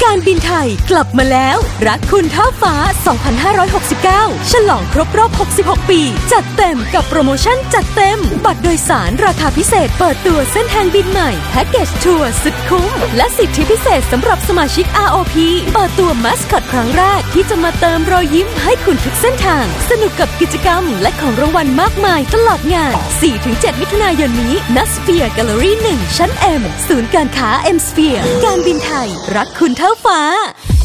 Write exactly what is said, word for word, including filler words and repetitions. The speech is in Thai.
การบินไทยกลับมาแล้วรักคุณเท่าฟ้า สองพันห้าร้อยหกสิบเก้า ฉลองครบรอบ หกสิบหก ปีจัดเต็มกับโปรโมชั่นจัดเต็มบัตรโดยสารราคาพิเศษเปิดตัวเส้นทางบินใหม่แพ็กเกจทัวร์สุดคุ้มและสิทธิพิเศษสำหรับสมาชิก อาร์ โอ พี เปิดตัวมัสคอตครั้งแรกที่จะมาเติมรอยยิ้มให้คุณทุกเส้นทางสนุกกับกิจกรรมและของรางวัลมากมายตลอดงาน สี่ถึงเจ็ด มิถุนายนนี้ณ Sphere Gallery หนึ่ง ชั้น M ศูนย์การค้า M Sphere การบินไทยรักคุณเท่าฟ้า